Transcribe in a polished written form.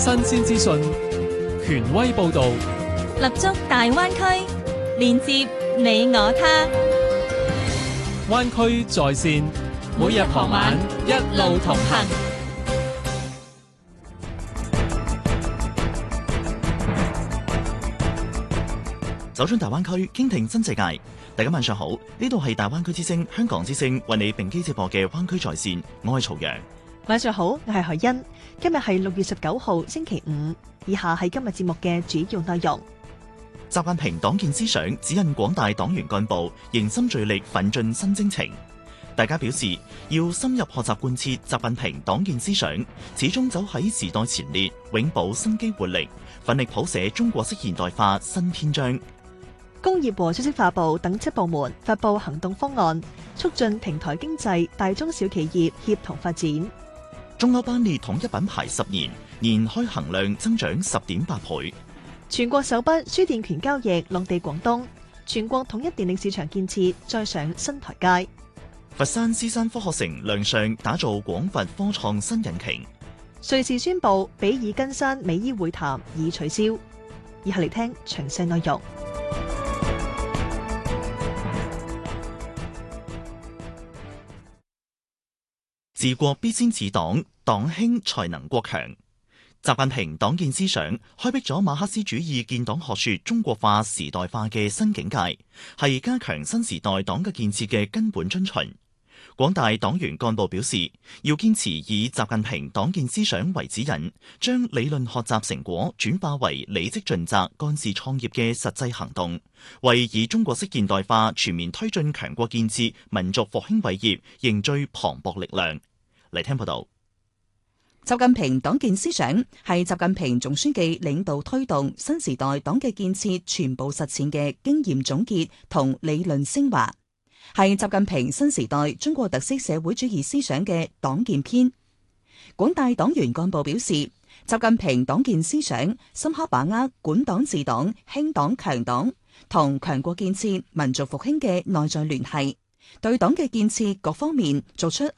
新鮮資訊，權威報導， 立足大灣區，連接你我他。 灣區在線，每日傍晚一路同行。 走進大灣區，傾聽新世界。大家晚上好，呢度係大灣區之聲香港之聲為你並機直播嘅灣區在線，我係曹陽。 晚上好，我係海欣。今日係6月19號星期五，以下係今日節目嘅主要內容。 習近平黨建思想指引廣大黨員幹部凝心聚力奮進新征程。大家表示要深入學習貫徹習近平黨建思想，始終走喺時代前列，永葆生機活力，奮力譜寫中國式現代化新篇章。 工業和信息化部等7部門發布行動方案，促進平台經濟大中小企業協同發展。 中歐班列統一品牌10年，年開行量增長10.8倍。 全國首筆輸電權交易落地廣東，全國統一電力市場建設再上新台階。 佛山獅山科學城亮相打造廣佛科創新引擎。 瑞士宣布比爾根山美伊會談已取消。以下嚟聽詳細內容。 治國必先治黨，黨興才能國強。習近平黨建思想開闢咗馬克思主義建黨學說中國化時代化嘅新境界，係加強新時代黨嘅建設嘅根本遵循。廣大黨員幹部表示，要堅持以習近平黨建思想為指引，將理論學習成果轉化為履職盡責、幹事創業嘅實際行動，為以中國式現代化全面推進強國建設、民族復興偉業凝聚磅礴力量。嚟聽報道。 習近平黨建思想係習近平總書記領導推動新時代黨嘅建設全部實踐嘅經驗總結同理論升華，係習近平新時代中國特色社會主義思想嘅黨建篇。廣大黨員幹部表示，習近平黨建思想深刻把握管黨治黨、興黨強黨同強國建設、民族復興嘅內在聯繫，對黨嘅建設各方面作出